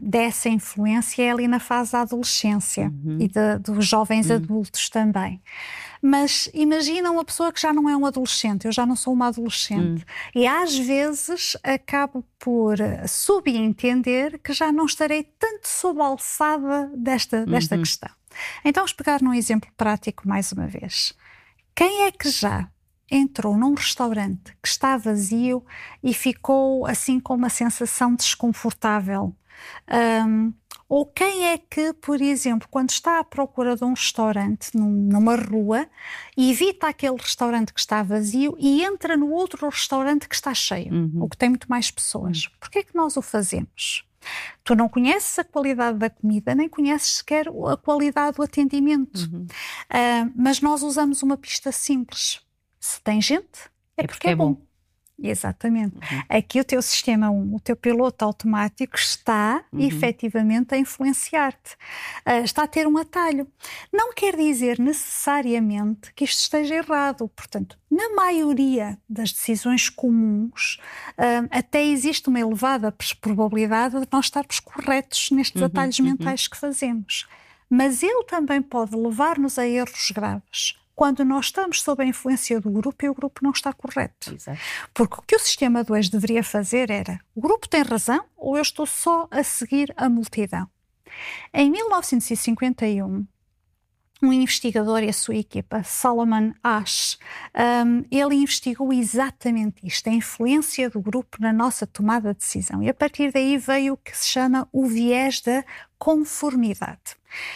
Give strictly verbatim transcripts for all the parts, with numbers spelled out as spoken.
dessa influência é ali na fase da adolescência uhum. e de, dos jovens uhum. adultos também. Mas imagina uma pessoa que já não é um adolescente, eu já não sou uma adolescente, uhum. e às vezes acabo por subentender que já não estarei tanto sob a alçada desta, desta uhum. questão. Então vamos pegar num exemplo prático mais uma vez. Quem é que já entrou num restaurante que está vazio e ficou assim com uma sensação desconfortável? Um, ou quem é que, por exemplo, quando está à procura de um restaurante num, numa rua, evita aquele restaurante que está vazio e entra no outro restaurante que está cheio, uhum. ou que tem muito mais pessoas? Uhum. Por que é que nós o fazemos? Tu não conheces a qualidade da comida, nem conheces sequer a qualidade do atendimento. Uhum. Uh, mas nós usamos uma pista simples. Se tem gente, é, é porque, porque é bom. bom. Exatamente. Uhum. Aqui o teu sistema um, o teu piloto automático está uhum. efetivamente a influenciar-te. Uh, está a ter um atalho. Não quer dizer necessariamente que isto esteja errado. Portanto, na maioria das decisões comuns, uh, até existe uma elevada probabilidade de nós estarmos corretos nestes uhum. atalhos mentais uhum. que fazemos. Mas ele também pode levar-nos a erros graves quando nós estamos sob a influência do grupo e o grupo não está correto. Exato. Porque o que o sistema dois deveria fazer era: o grupo tem razão ou eu estou só a seguir a multidão? Em mil novecentos e cinquenta e um, um investigador e a sua equipa, Solomon Asch, um, ele investigou exatamente isto, a influência do grupo na nossa tomada de decisão. E a partir daí veio o que se chama o viés da conformidade.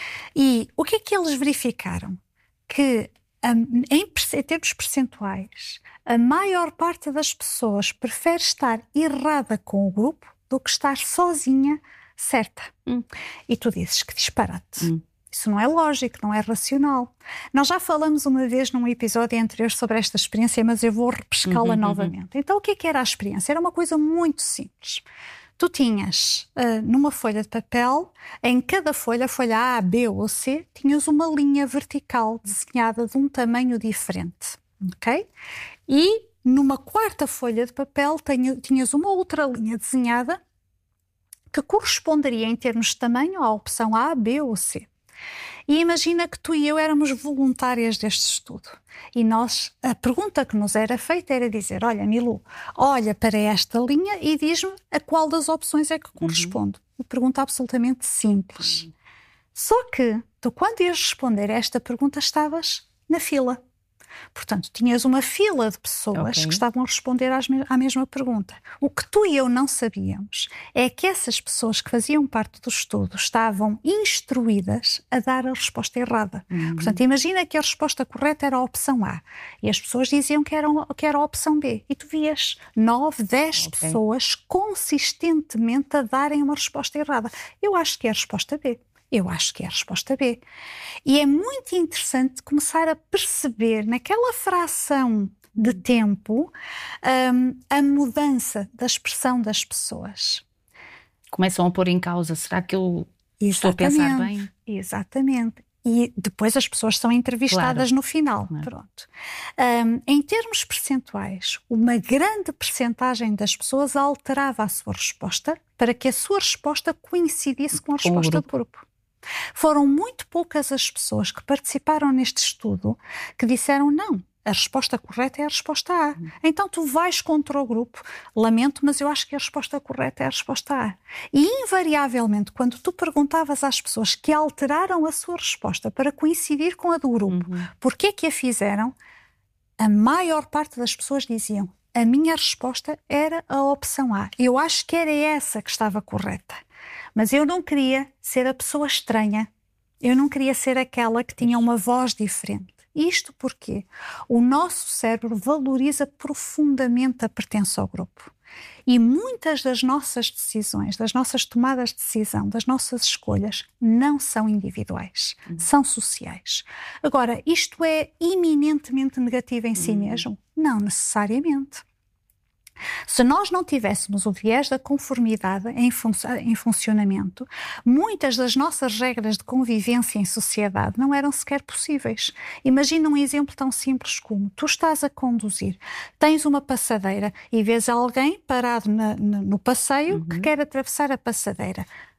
E o que é que eles verificaram? Que Um, em, em termos percentuais, a maior parte das pessoas prefere estar errada com o grupo do que estar sozinha certa. Hum. E tu dizes que disparate. Hum. Isso não é lógico, não é racional. Nós já falamos uma vez num episódio anterior sobre esta experiência, mas eu vou repescá-la uhum, novamente. Uhum. Então o que é que era a experiência? Era uma coisa muito simples. Tu tinhas, uh, numa folha de papel, em cada folha, folha A, B ou C, tinhas uma linha vertical desenhada de um tamanho diferente, ok? E numa quarta folha de papel tenha, tinhas uma outra linha desenhada que corresponderia em termos de tamanho à opção A, B ou C. E imagina que tu e eu éramos voluntárias deste estudo. E nós, a pergunta que nos era feita era dizer: olha, Milu, olha para esta linha e diz-me a qual das opções é que corresponde. Uhum. Uma pergunta absolutamente simples. Uhum. Só que tu, quando ias responder a esta pergunta, estavas na fila. Portanto, tinhas uma fila de pessoas okay. que estavam a responder às me- à mesma pergunta. O que tu e eu não sabíamos é que essas pessoas que faziam parte do estudo estavam instruídas a dar a resposta errada. Uhum. Portanto, imagina que a resposta correta era a opção A e as pessoas diziam que era, que era a opção B. E tu vias nove, dez okay. pessoas consistentemente a darem uma resposta errada. Eu acho que é a resposta B. Eu acho que é a resposta B. E é muito interessante começar a perceber naquela fração de tempo um, a mudança da expressão das pessoas. Começam a pôr em causa, será que eu Exatamente, estou a pensar bem? Exatamente. E depois as pessoas são entrevistadas claro. no final. Claro. Pronto. Um, em termos percentuais, uma grande percentagem das pessoas alterava a sua resposta para que a sua resposta coincidisse com a resposta do grupo. Foram muito poucas as pessoas que participaram neste estudo que disseram não, a resposta correta é a resposta A. Uhum. Então tu vais contra o grupo, lamento, mas eu acho que a resposta correta é a resposta A. E invariavelmente, quando tu perguntavas às pessoas que alteraram a sua resposta para coincidir com a do grupo, uhum. porque é que a fizeram, a maior parte das pessoas diziam: a minha resposta era a opção A. Eu acho que era essa que estava correta. Mas eu não queria ser a pessoa estranha. Eu não queria ser aquela que tinha uma voz diferente. Isto porque o nosso cérebro valoriza profundamente a pertença ao grupo. E muitas das nossas decisões, das nossas tomadas de decisão, das nossas escolhas, não são individuais, uhum. são sociais. Agora, isto é eminentemente negativo em si uhum. mesmo? Não necessariamente. Se nós não tivéssemos o viés da conformidade em, fun- em funcionamento, muitas das nossas regras de convivência em sociedade não eram sequer possíveis. Imagina um exemplo tão simples como: tu estás a conduzir, tens uma passadeira e vês alguém parado na, na, no passeio uhum. que quer atravessar a passadeira.